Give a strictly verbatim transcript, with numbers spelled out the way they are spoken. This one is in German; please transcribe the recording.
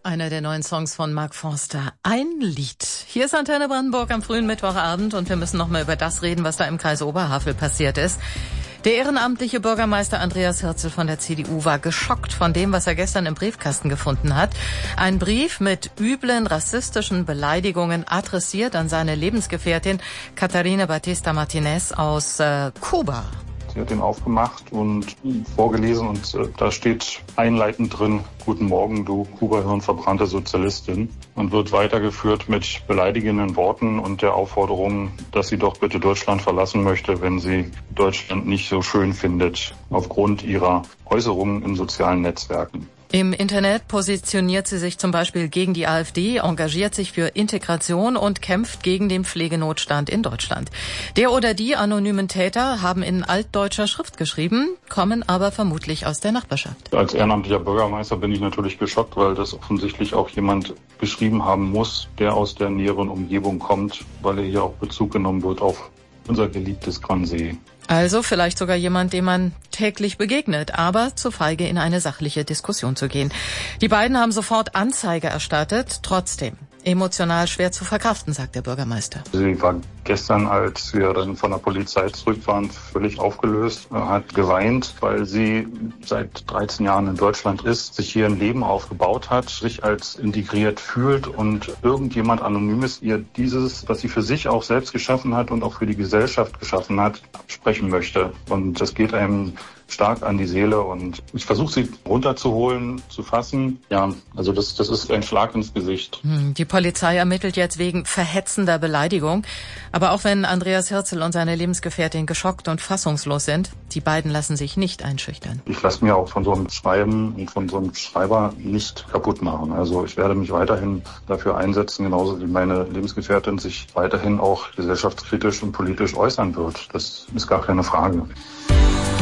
Einer der neuen Songs von Mark Forster. Ein Lied. Hier ist Antenne Brandenburg am frühen Mittwochabend und wir müssen noch mal über das reden, was da im Kreis Oberhavel passiert ist. Der ehrenamtliche Bürgermeister Andreas Hirzel von der C D U war geschockt von dem, was er gestern im Briefkasten gefunden hat. Ein Brief mit üblen rassistischen Beleidigungen adressiert an seine Lebensgefährtin Catarina Batista Martinez aus äh, Kuba. Sie hat ihn aufgemacht und vorgelesen und äh, da steht einleitend drin: Guten Morgen, du Kuba-hirnverbrannte Sozialistin, und wird weitergeführt mit beleidigenden Worten und der Aufforderung, dass sie doch bitte Deutschland verlassen möchte, wenn sie Deutschland nicht so schön findet, aufgrund ihrer Äußerungen in sozialen Netzwerken. Im Internet positioniert sie sich zum Beispiel gegen die AfD, engagiert sich für Integration und kämpft gegen den Pflegenotstand in Deutschland. Der oder die anonymen Täter haben in altdeutscher Schrift geschrieben, kommen aber vermutlich aus der Nachbarschaft. Als ehrenamtlicher Bürgermeister bin ich natürlich geschockt, weil das offensichtlich auch jemand geschrieben haben muss, der aus der näheren Umgebung kommt, weil er hier auch Bezug genommen wird auf unser geliebtes Gransee. Also vielleicht sogar jemand, dem man täglich begegnet, aber zu feige, in eine sachliche Diskussion zu gehen. Die beiden haben sofort Anzeige erstattet, trotzdem emotional schwer zu verkraften, sagt der Bürgermeister. Sie war gestern, als wir dann von der Polizei zurück waren, völlig aufgelöst, hat geweint, weil sie seit dreizehn Jahren in Deutschland ist, sich hier ein Leben aufgebaut hat, sich als integriert fühlt und irgendjemand Anonymes ihr dieses, was sie für sich auch selbst geschaffen hat und auch für die Gesellschaft geschaffen hat, absprechen möchte. Und das geht einem stark an die Seele und ich versuche sie runterzuholen, zu fassen. Ja, also das, das ist ein Schlag ins Gesicht. Die Polizei ermittelt jetzt wegen verhetzender Beleidigung. Aber auch wenn Andreas Hirzel und seine Lebensgefährtin geschockt und fassungslos sind, die beiden lassen sich nicht einschüchtern. Ich lasse mir auch von so einem Schreiben und von so einem Schreiber nicht kaputt machen. Also ich werde mich weiterhin dafür einsetzen, genauso wie meine Lebensgefährtin sich weiterhin auch gesellschaftskritisch und politisch äußern wird. Das ist gar keine Frage.